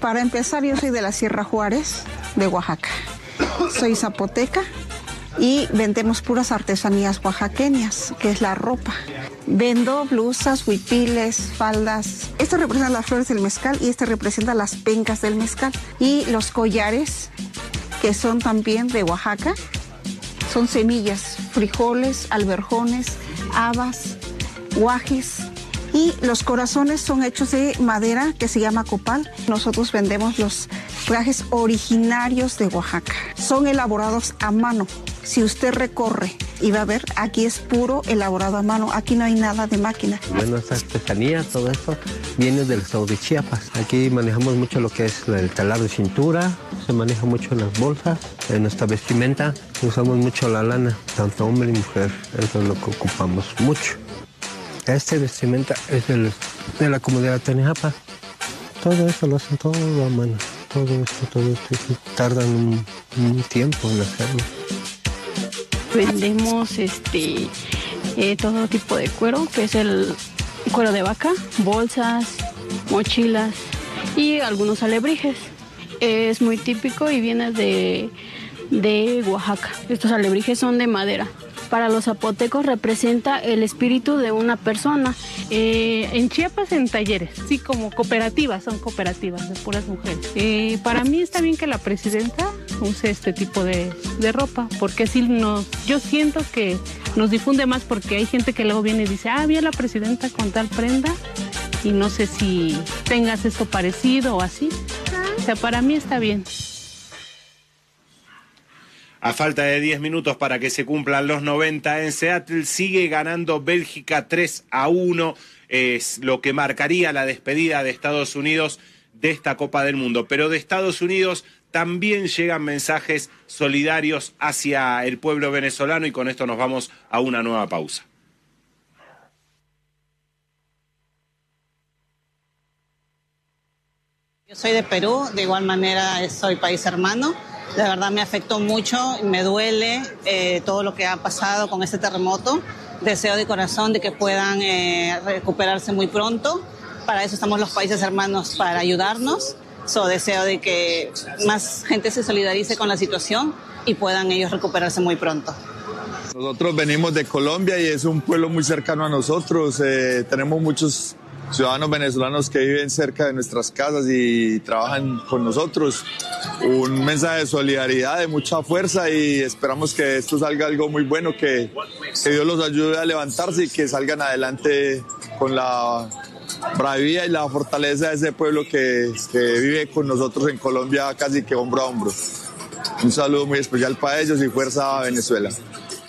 Para empezar, yo soy de la Sierra Juárez, de Oaxaca. Soy zapoteca y vendemos puras artesanías oaxaqueñas, que es la ropa. Vendo blusas, huipiles, faldas. Esto representa las flores del mezcal y este representa las pencas del mezcal. Y los collares, que son también de Oaxaca, son semillas, frijoles, alberjones, habas, guajes. Y los corazones son hechos de madera que se llama copal. Nosotros vendemos los trajes originarios de Oaxaca. Son elaborados a mano. Si usted recorre y va a ver, aquí es puro elaborado a mano. Aquí no hay nada de máquina. Bueno, esta artesanía, todo esto viene del estado de Chiapas. Aquí manejamos mucho lo que es el telar de cintura, se maneja mucho en las bolsas, en nuestra vestimenta. Usamos mucho la lana, tanto hombre y mujer. Eso es lo que ocupamos mucho. Este vestimenta es de la comunidad de Tenejapa. Todo esto lo hacen todo a mano. Todo esto tardan un tiempo en hacerlo. Vendemos todo tipo de cuero, que es el cuero de vaca, bolsas, mochilas y algunos alebrijes. Es muy típico y viene de Oaxaca. Estos alebrijes son de madera. Para los zapotecos representa el espíritu de una persona. En Chiapas, en talleres, sí, como cooperativas, son cooperativas de puras mujeres. Para mí está bien que la presidenta use este tipo de ropa, porque sí yo siento que nos difunde más, porque hay gente que luego viene y dice, vi a la presidenta con tal prenda, y no sé si tengas esto parecido o así. O sea, para mí está bien. A falta de 10 minutos para que se cumplan los 90 en Seattle, sigue ganando Bélgica 3-1. Es lo que marcaría la despedida de Estados Unidos de esta Copa del Mundo. Pero de Estados Unidos también llegan mensajes solidarios hacia el pueblo venezolano y con esto nos vamos a una nueva pausa. Yo soy de Perú, de igual manera soy país hermano. La verdad me afectó mucho, me duele todo lo que ha pasado con este terremoto. Deseo de corazón de que puedan recuperarse muy pronto. Para eso estamos los países hermanos, para ayudarnos. Deseo de que más gente se solidarice con la situación y puedan ellos recuperarse muy pronto. Nosotros venimos de Colombia y es un pueblo muy cercano a nosotros. Tenemos muchos ciudadanos venezolanos que viven cerca de nuestras casas y trabajan con nosotros. Un mensaje de solidaridad, de mucha fuerza y esperamos que esto salga algo muy bueno, que Dios los ayude a levantarse y que salgan adelante con la bravía y la fortaleza de ese pueblo que vive con nosotros en Colombia casi que hombro a hombro. Un saludo muy especial para ellos y fuerza a Venezuela.